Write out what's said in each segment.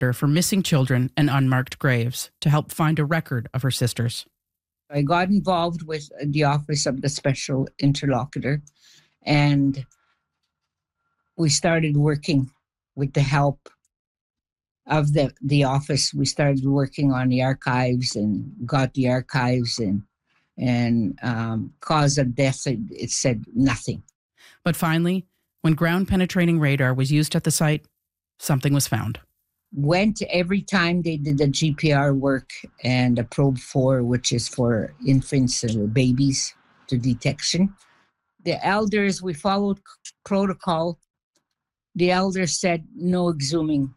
for missing children and unmarked graves to help find a record of her sisters. I got involved with the Office of the Special Interlocutor, and we started working with the help of the office. We started working on the archives and got the archives, and cause of death, it said nothing. But finally, when ground-penetrating radar was used at the site, something was found. Went every time they did the GPR work and the probe 4, which is for infants and babies to detection. The elders, we followed protocol. The elders said no exhuming.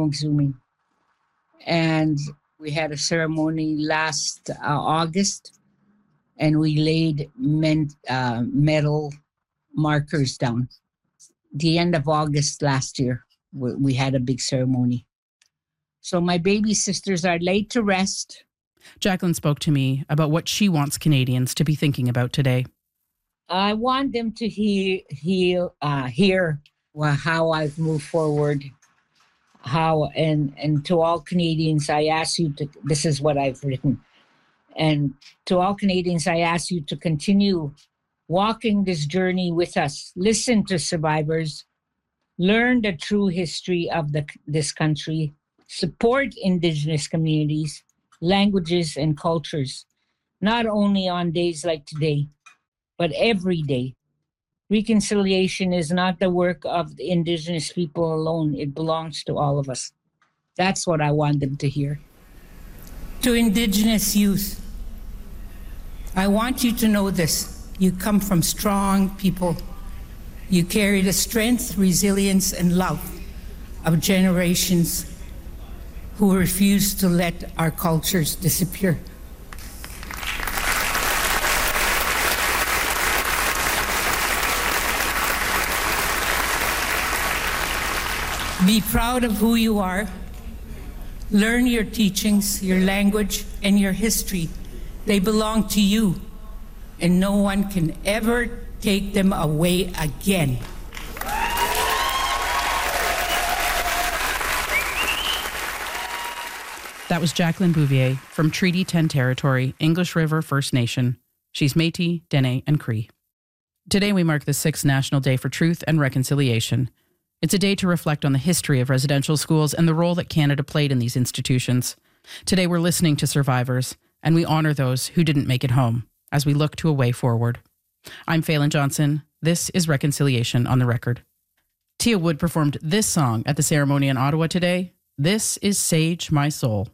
And we had a ceremony last August, and we laid metal markers down. The end of August last year, we had a big ceremony. So my baby sisters are laid to rest. Jacqueline spoke to me about what she wants Canadians to be thinking about today. I want them to hear how I've moved forward. And to all Canadians, I ask you to, this is what I've written. And to all Canadians, I ask you to continue walking this journey with us. Listen to survivors. Learn the true history of this country. Support Indigenous communities, languages, and cultures, not only on days like today, but every day. Reconciliation is not the work of the Indigenous people alone. It belongs to all of us. That's what I want them to hear. To Indigenous youth, I want you to know this. You come from strong people. You carry the strength, resilience, and love of generations who refuse to let our cultures disappear. Be proud of who you are. Learn your teachings, your language, and your history. They belong to you, and no one can ever take them away again. That was Jacqueline Bouvier from Treaty 10 Territory, English River First Nation. She's Métis, Dene, and Cree. Today we mark the 6th National Day for Truth and Reconciliation. It's a day to reflect on the history of residential schools and the role that Canada played in these institutions. Today we're listening to survivors, and we honor those who didn't make it home as we look to a way forward. I'm Phelan Johnson. This is Reconciliation on the Record. Tia Wood performed this song at the ceremony in Ottawa today. This is Sage My Soul.